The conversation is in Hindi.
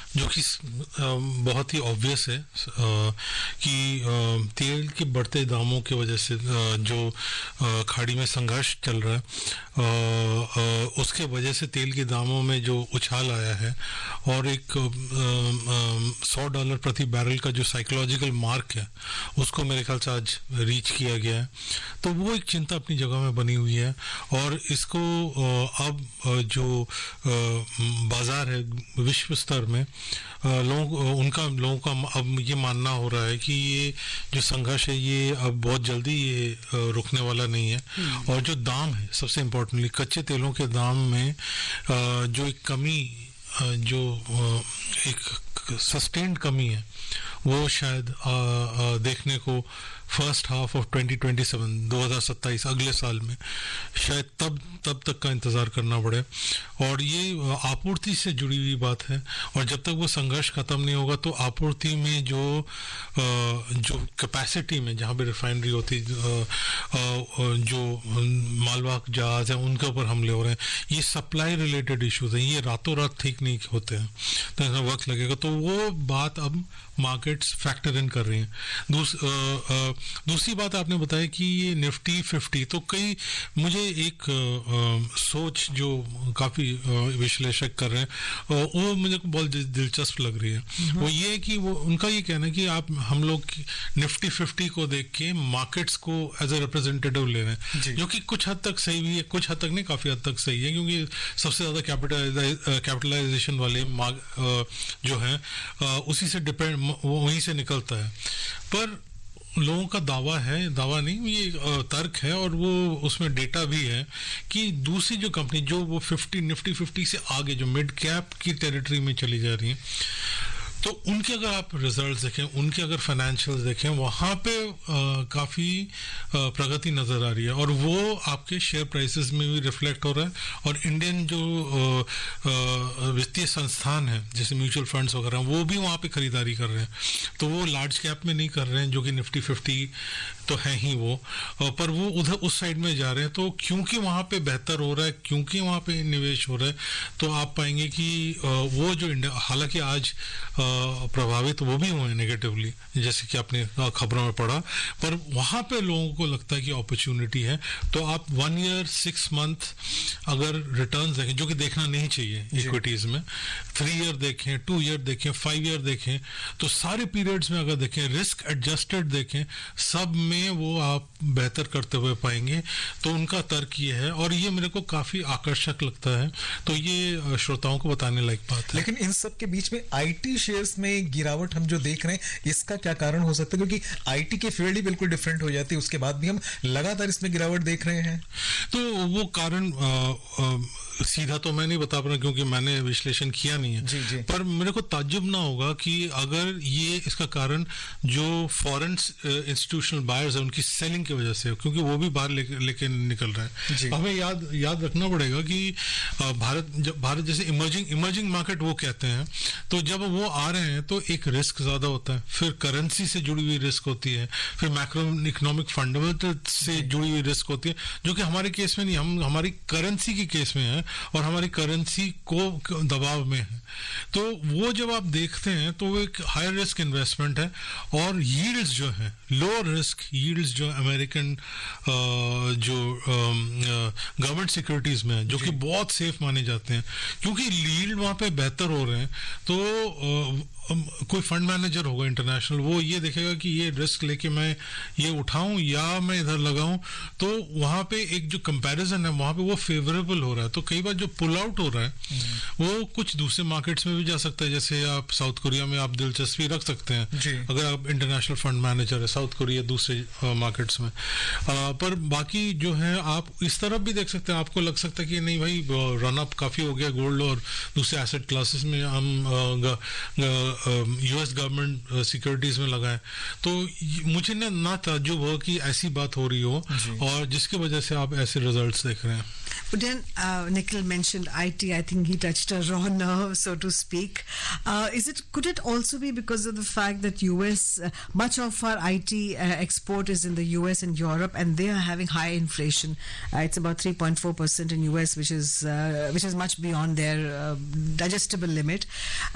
जो कि बहुत ही ऑब्वियस है कि तेल के बढ़ते दामों की वजह से जो खाड़ी में संघर्ष चल रहा है उसके वजह से तेल के दामों में जो उछाल आया है और एक $100 प्रति बैरल का जो साइकोलॉजिकल मार्क है उसको मेरे ख्याल से आज रीच किया गया है, तो वो एक चिंता अपनी जगह में बनी हुई है। और इसको अब जो बाजार है विश्व स्तर में लोगों का अब ये मानना हो रहा है कि ये जो संघर्ष है ये अब बहुत जल्दी ये रुकने वाला नहीं है। और जो दाम है, सबसे इम्पोर्टेंटली कच्चे तेलों के दाम में जो एक कमी, जो एक सस्टेन्ड कमी है वो शायद देखने को फर्स्ट हाफ ऑफ 2027 अगले साल में शायद तब तक का इंतज़ार करना पड़े। और ये आपूर्ति से जुड़ी हुई बात है, और जब तक वो संघर्ष ख़त्म नहीं होगा तो आपूर्ति में जो कैपेसिटी में जहाँ पे रिफाइनरी होती, जो मालवाहक जहाज़ है उनके ऊपर हमले हो रहे हैं, ये सप्लाई रिलेटेड इश्यूज हैं, ये रातों रात ठीक नहीं होते हैं, तो इसमें वक्त लगेगा। तो वो बात अब मार्केट्स फैक्टर इन कर रही हैं। दूसरी बात आपने बताया कि ये निफ्टी 50, तो कई मुझे एक सोच जो काफ़ी विश्लेषक कर रहे हैं वो मुझे बहुत दिलचस्प लग रही है। वो ये है कि वो उनका ये कहना है कि हम लोग निफ्टी 50 को देख के मार्केट्स को एज ए रिप्रेजेंटेटिव ले रहे हैं, जो कि कुछ हद तक सही भी है, कुछ हद तक नहीं, काफ़ी हद तक सही है, क्योंकि सबसे ज़्यादा कैपिटलाइजेशन वाले जो हैं उसी से डिपेंड, वहीं से निकलता है। पर लोगों का दावा नहीं, ये तर्क है और वो उसमें डेटा भी है कि दूसरी जो कंपनी जो वो निफ्टी 50 से आगे जो मिड कैप की टेरिटरी में चली जा रही है, तो उनके अगर आप रिजल्ट्स देखें, उनके अगर फाइनेंशियल्स देखें, वहाँ पे काफ़ी प्रगति नज़र आ रही है और वो आपके शेयर प्राइसेस में भी रिफ्लेक्ट हो रहा है। और इंडियन जो वित्तीय संस्थान है जैसे म्यूचुअल फंड्स वगैरह, वो भी वहाँ पे खरीदारी कर रहे हैं, तो वो लार्ज कैप में नहीं कर रहे हैं, जो कि निफ्टी 50 तो है ही वो, पर वो उधर उस साइड में जा रहे हैं। तो क्योंकि वहाँ पे बेहतर हो रहा है, क्योंकि वहाँ पे निवेश हो रहा है, तो आप पाएंगे कि वो जो इंडिया, हालांकि आज प्रभावित वो भी हुए हैं नेगेटिवली, जैसे कि आपने खबरों में पढ़ा, पर वहाँ पे लोगों को लगता है कि अपॉर्चुनिटी है। तो आप 1 ईयर 6 मंथ अगर रिटर्न्स देखें, जो कि देखना नहीं चाहिए इक्विटीज में, 3 ईयर देखें, 2 ईयर देखें, 5 ईयर देखें, तो सारे पीरियड्स में अगर देखें, रिस्क एडजस्टेड देखें, सब में वो आप बेहतर करते हुए पाएंगे। तो उनका तर्क ये है और ये मेरे को काफी आकर्षक लगता है, तो ये श्रोताओं को बताने लायक बात है। लेकिन इन सब के बीच में आईटी शेयर्स में गिरावट हम जो देख रहे हैं, इसका क्या कारण हो सकता है? क्योंकि आईटी के फील्ड ही बिल्कुल डिफरेंट हो जाती है, उसके बाद भी हम लगातार इसमें गिरावट देख रहे हैं। तो वो कारण सीधा तो मैं नहीं बता पा रहा क्योंकि मैंने विश्लेषण किया नहीं है, जी। पर मेरे को ताज्जुब ना होगा कि अगर ये इसका कारण जो फॉरेन इंस्टीट्यूशनल बायर्स है उनकी सेलिंग की वजह से, क्योंकि वो भी बाहर लेके निकल रहा है। हमें याद रखना पड़ेगा कि भारत जैसे इमर्जिंग मार्केट वो कहते हैं, तो जब वो आ रहे हैं तो एक रिस्क ज्यादा होता है, फिर करेंसी से जुड़ी हुई रिस्क होती है, फिर मैक्रो इकोनॉमिक फंडामेंटल से जुड़ी हुई रिस्क होती है, जो कि हमारे केस में नहीं, हम हमारी करेंसी के केस में है और हमारी करेंसी को दबाव में है। तो वो जब आप देखते हैं तो वो एक हाई रिस्क इन्वेस्टमेंट है। और यील्ड्स जो है, लो रिस्क यील्ड्स जो अमेरिकन जो गवर्नमेंट सिक्योरिटीज में है, जो कि बहुत सेफ माने जाते हैं, क्योंकि यील्ड वहां पे बेहतर हो रहे हैं, तो कोई फंड मैनेजर होगा इंटरनेशनल, वो ये देखेगा कि ये रिस्क लेके मैं ये उठाऊं या मैं इधर लगाऊं, तो वहां पे एक जो कंपैरिजन है वहां पे वो फेवरेबल हो रहा है। तो कई बार जो पुल आउट हो रहा है वो कुछ दूसरे मार्केट्स में भी जा सकता है, जैसे आप साउथ कोरिया में आप दिलचस्पी रख सकते हैं अगर आप इंटरनेशनल फंड मैनेजर है, साउथ कोरिया दूसरे मार्केट्स में। पर बाकी जो है आप इस तरफ भी देख सकते हैं, आपको लग सकता है कि नहीं भाई रन अप काफी हो गया गोल्ड और दूसरे एसेट क्लासेस में, हम यूएस गवर्नमेंट सिक्योरिटीज में लगाएं, तो मुझे ना ताज्जुब हो कि ऐसी बात हो रही हो और जिसकी वजह से आप ऐसे रिजल्ट्स देख रहे हैं। But then Nikhil mentioned IT. I think he touched a raw nerve, so to speak. Could it also be because of the fact that US, much of our IT export is in the US and Europe, and they are having high inflation. It's about 3.4% in US, which is much beyond their digestible limit.